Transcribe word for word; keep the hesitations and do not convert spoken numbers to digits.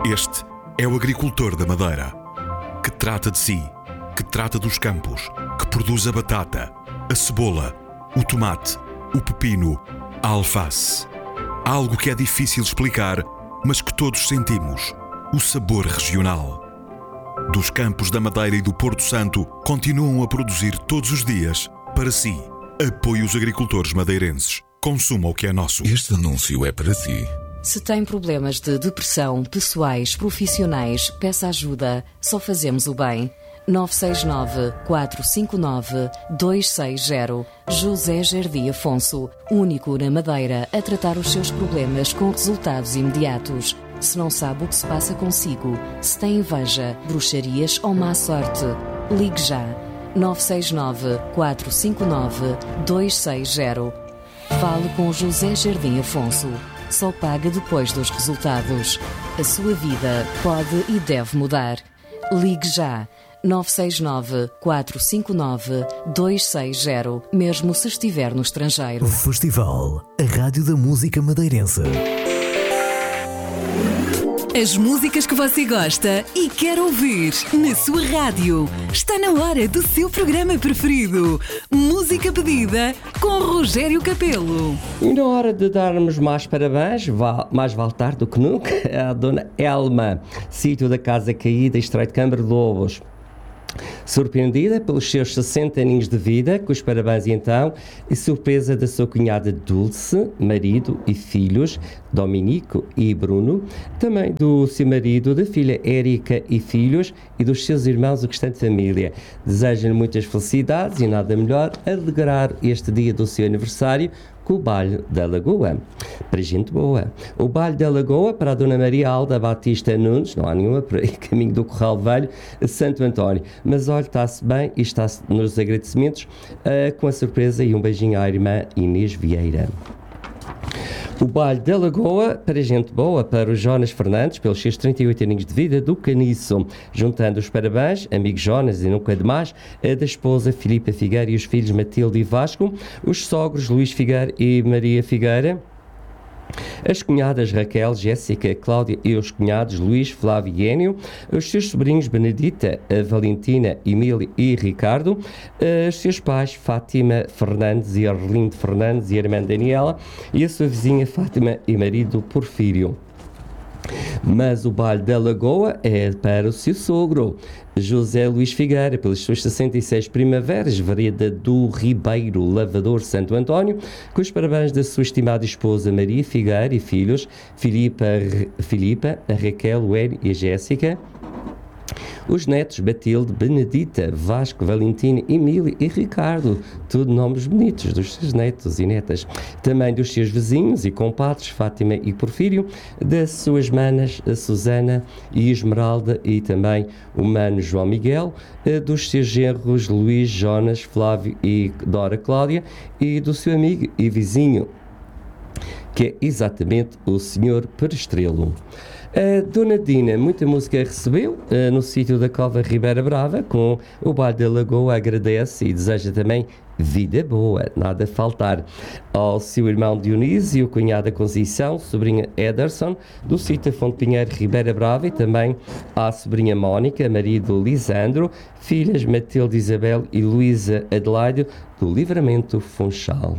Este é o agricultor da Madeira, que trata de si, que trata dos campos, que produz a batata, a cebola, o tomate, o pepino, a alface. Algo que é difícil explicar, mas que todos sentimos: o sabor regional. Dos campos da Madeira e do Porto Santo, continuam a produzir todos os dias para si. Apoie os agricultores madeirenses. Consuma o que é nosso. Este anúncio é para si. Se tem problemas de depressão, pessoais, profissionais, peça ajuda. Só fazemos o bem. nove seis nove, quatro cinco nove, dois seis zero. José Jardim Afonso, único na Madeira a tratar os seus problemas com resultados imediatos. Se não sabe o que se passa consigo, se tem inveja, bruxarias ou má sorte, ligue já. nove seis nove, quatro cinco nove, dois seis zero. Fale com José Jardim Afonso. Só paga depois dos resultados. A sua vida pode e deve mudar. Ligue já. nove seis nove, quatro cinco nove, dois seis zero, mesmo se estiver no estrangeiro. Festival, a Rádio da Música Madeirense. As músicas que você gosta e quer ouvir na sua rádio. Está na hora do seu programa preferido. Música pedida com Rogério Capelo. E na hora de darmos mais parabéns, mais vale tarde do que nunca, à Dona Elma, sítio da Casa Caída, Estreito de Câmara de Lobos. Surpreendida pelos seus sessenta aninhos de vida, com os parabéns então, e surpresa da sua cunhada Dulce, marido e filhos, Dominico e Bruno, também do seu marido, da filha Érica e filhos, e dos seus irmãos, o restante família. Desejo-lhe muitas felicidades e nada melhor alegrar este dia do seu aniversário com o Baile da Lagoa. Para gente boa. O Baile da Lagoa para a Dona Maria Alda Batista Nunes, não há nenhuma por aí, caminho do Corral Velho, Santo António. Mas olha, está-se bem e está-se nos agradecimentos uh, com a surpresa e um beijinho à irmã Inês Vieira. O Baile da Lagoa, para gente boa, para o Jonas Fernandes, pelos seus trinta e oito aninhos de vida, do Caniço, juntando os parabéns, amigo Jonas e nunca demais, a da esposa Filipa Figueira e os filhos Matilde e Vasco, os sogros Luís Figueira e Maria Figueira, as cunhadas Raquel, Jéssica, Cláudia e os cunhados Luís, Flávio e Énio, os seus sobrinhos Benedita, Valentina, Emílio e Ricardo, os seus pais Fátima Fernandes e Arlindo Fernandes e a irmã Daniela e a sua vizinha Fátima e marido Porfírio. Mas o Baile da Lagoa é para o seu sogro, José Luís Figueira, pelas suas sessenta e seis primaveras, Vereda do Ribeiro, Lavador, Santo António, com os parabéns da sua estimada esposa Maria Figueira e filhos, Filipa, Filipa, a Raquel, o Hélio e a Jéssica, os netos Batilde, Benedita, Vasco, Valentina, Emílio e Ricardo, tudo nomes bonitos dos seus netos e netas. Também dos seus vizinhos e compadres, Fátima e Porfírio, das suas manas, a Susana e Esmeralda, e também o mano João Miguel, dos seus genros Luís, Jonas, Flávio e Dora Cláudia, e do seu amigo e vizinho, que é exatamente o senhor Perestrelo. A Dona Dina, muita música recebeu uh, no sítio da Cova Ribeira Brava, com o Baile da Lagoa, agradece e deseja também vida boa, nada a faltar. Ao seu irmão Dionísio, cunhada Conceição, sobrinha Ederson, do sítio Fonte Pinheiro Ribeira Brava, e também à sobrinha Mónica, marido Lisandro, filhas Matilde Isabel e Luísa Adelaide, do Livramento Funchal.